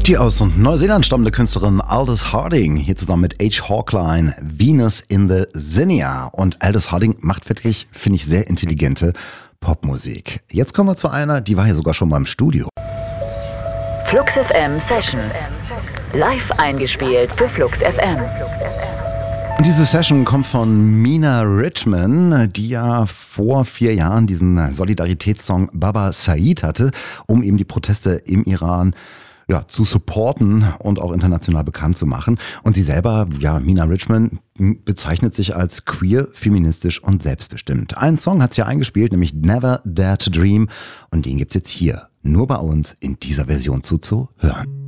Die aus Neuseeland stammende Künstlerin Aldous Harding, hier zusammen mit H. Hawkline, Venus in the Zinnia. Und Aldous Harding macht wirklich, finde ich, sehr intelligente Popmusik. Jetzt kommen wir zu einer, die war hier sogar schon beim Studio. Flux FM Sessions. Live eingespielt für Flux FM. Diese Session kommt von Mina Richman, die ja vor 4 Jahren diesen Solidaritätssong Baba Said hatte, um eben die Proteste im Iran zu supporten und auch international bekannt zu machen. Und sie selber, Mina Richman, bezeichnet sich als queer, feministisch und selbstbestimmt. Einen Song hat sie ja eingespielt, nämlich Never Dare to Dream. Und den gibt's jetzt hier, nur bei uns in dieser Version zuzuhören.